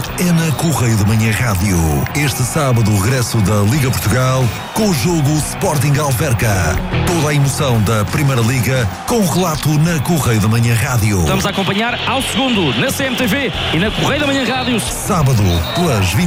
é na Correio da Manhã Rádio. Este sábado, o regresso da Liga Portugal com o jogo Sporting Alverca. Toda a emoção da Primeira Liga com o relato na Correio da Manhã Rádio. Estamos a acompanhar ao segundo na CMTV e na Correio da Manhã Rádio. Sábado, pelas 20